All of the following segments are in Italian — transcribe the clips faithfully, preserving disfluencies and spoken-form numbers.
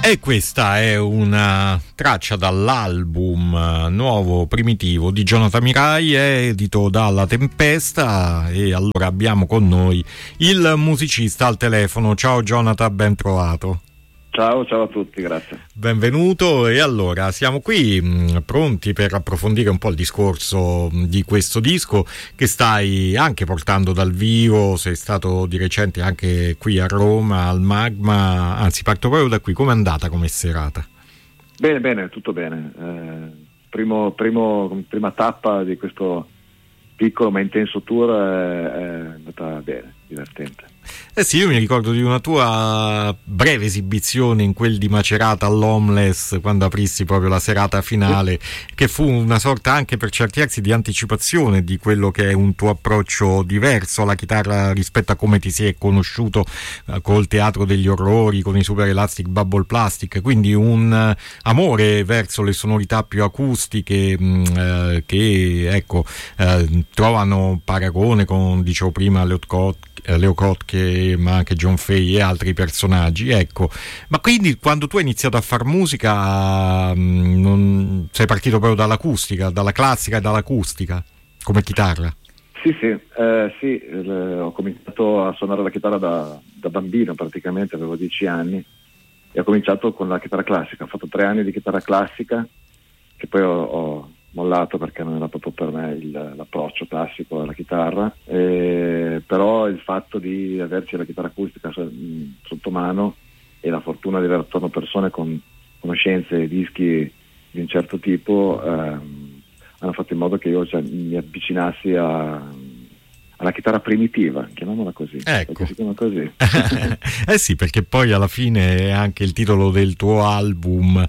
E questa è una traccia dall'album nuovo Primitivo di Jonathan Mirai, edito dalla Tempesta, e allora abbiamo con noi il musicista al telefono. Ciao Jonathan, ben trovato. Ciao, ciao a tutti, grazie. Benvenuto. E allora siamo qui mh, pronti per approfondire un po' il discorso mh, di questo disco che stai anche portando dal vivo. Sei stato di recente anche qui a Roma al Magma, anzi parto proprio da qui. Com'è andata come serata? Bene, bene, tutto bene. Eh, primo, primo, prima tappa di questo piccolo ma intenso tour è, è andata bene, divertente. Eh sì, io mi ricordo di una tua breve esibizione in quel di Macerata all'Homeless, quando aprissi proprio la serata finale, che fu una sorta anche per certi versi di anticipazione di quello che è un tuo approccio diverso alla chitarra rispetto a come ti si è conosciuto eh, col Teatro degli Orrori, con i Super Elastic Bubble Plastic, quindi un eh, amore verso le sonorità più acustiche mh, eh, che ecco eh, trovano paragone con, dicevo prima, Leo Kottke, Leo Kottke, ma anche John Fay e altri personaggi, ecco. Ma quindi quando tu hai iniziato a far musica mh, non, sei partito proprio dall'acustica, dalla classica e dall'acustica come chitarra? Sì, sì, eh, sì eh, ho cominciato a suonare la chitarra da, da bambino, praticamente avevo dieci anni, e ho cominciato con la chitarra classica. Ho fatto tre anni di chitarra classica, che poi ho, ho mollato perché non era proprio per me il, l'approccio classico alla chitarra, eh, però il fatto di averci la chitarra acustica sotto mano e la fortuna di aver attorno persone con conoscenze e dischi di un certo tipo ehm, hanno fatto in modo che io, cioè, mi avvicinassi a alla chitarra primitiva, chiamiamola così. Ecco. Si chiama così. Eh sì, perché poi alla fine è anche il titolo del tuo album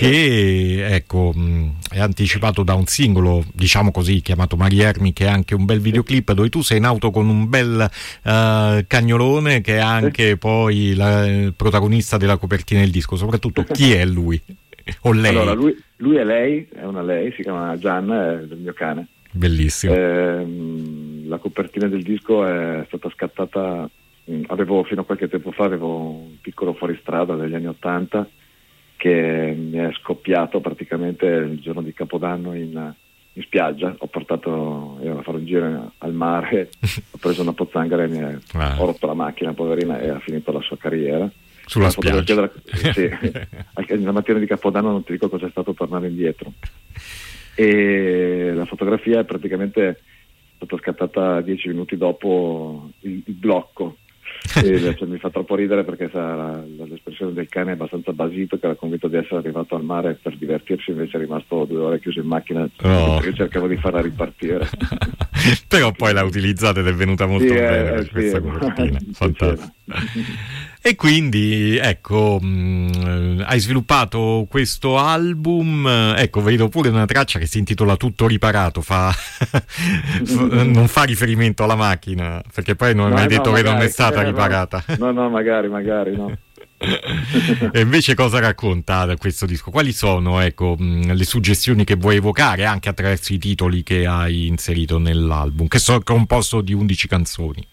che ecco è anticipato da un singolo, diciamo così, chiamato Mariermi, che è anche un bel videoclip dove tu sei in auto con un bel uh, cagnolone che è anche sì. Poi la, il protagonista della copertina del disco. Soprattutto chi è lui? O lei? Allora, lui, lui è lei, è una lei, si chiama Gianna, è il mio cane. Bellissimo. Eh, la copertina del disco è stata scattata, avevo fino a qualche tempo fa avevo un piccolo fuoristrada degli anni ottanta che mi è scoppiato praticamente il giorno di Capodanno in, in spiaggia. Ho portato io a fare un giro al mare, ho preso una pozzanghera e mi è, ah. ho rotto la macchina, poverina, e ha finito la sua carriera sulla spiaggia. Della, sì, la mattina di Capodanno non ti dico cosa è stato tornare indietro. E la fotografia è praticamente stata scattata dieci minuti dopo il, il blocco e cioè, mi fa troppo ridere perché sa, la, l'espressione del cane è abbastanza basito, che era convinto di essere arrivato al mare per divertirsi, invece è rimasto due ore chiuso in macchina, oh. perché cercavo di farla ripartire. Però poi l'ha utilizzata ed è venuta molto sì, bene eh, per sì, questa copertina. Fantastico. E quindi ecco mh, hai sviluppato questo album, ecco vedo pure una traccia che si intitola Tutto riparato, fa non fa riferimento alla macchina, perché poi non no, hai no, detto magari, che non è stata eh, riparata. No, no, magari, magari no. E invece cosa racconta da questo disco? Quali sono ecco mh, le suggestioni che vuoi evocare anche attraverso i titoli che hai inserito nell'album, che sono composto di undici canzoni?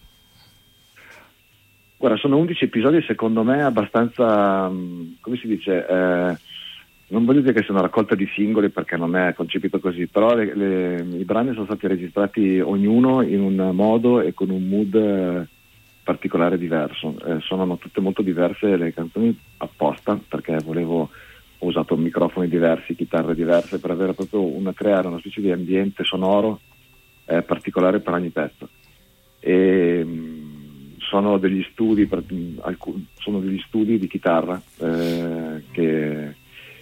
Guarda, sono undici episodi secondo me abbastanza, come si dice, eh, non voglio dire che sia una raccolta di singoli perché non è concepito così, però le, le, i brani sono stati registrati ognuno in un modo e con un mood eh, particolare diverso. Eh, sono tutte molto diverse le canzoni apposta perché volevo, ho usato microfoni diversi, chitarre diverse per avere proprio una, creare una specie di ambiente sonoro eh, particolare per ogni pezzo. E, sono degli studi per, alcun, sono degli studi di chitarra eh, che,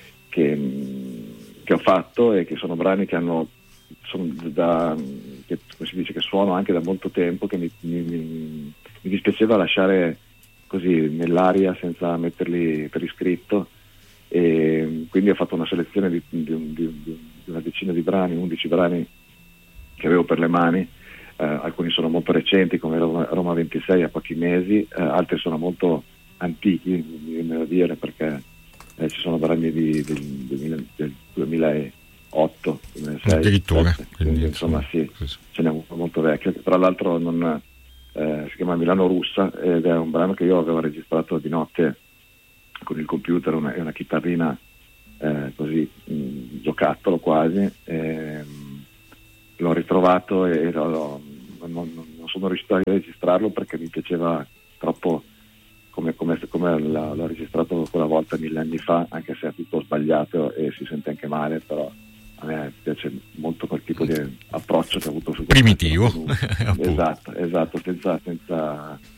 che, che ho fatto e che sono brani che hanno sono da, che, come si dice, che suono anche da molto tempo, che mi, mi, mi, mi dispiaceva lasciare così nell'aria senza metterli per iscritto, e quindi ho fatto una selezione di, di, di, di una decina di brani, undici brani che avevo per le mani. Uh, alcuni sono molto recenti come Roma ventisei a pochi mesi, uh, altri sono molto antichi, mi viene da dire, perché eh, ci sono brani di, del, del, del duemilaotto duemilasei addirittura, quindi, quindi insomma sì, sì, sì. Ce n'è uno molto vecchio che tra l'altro non, eh, si chiama Milano Russa ed è un brano che io avevo registrato di notte con il computer una, è una chitarrina eh, così mh, giocattolo quasi, e, mh, l'ho ritrovato e l'ho, non, non sono riuscito a registrarlo perché mi piaceva troppo come, come, come l'ho, l'ho registrato quella volta mille anni fa, anche se è tutto sbagliato e si sente anche male, però a me piace molto quel tipo di approccio che ho avuto su primitivo. esatto, esatto, senza, senza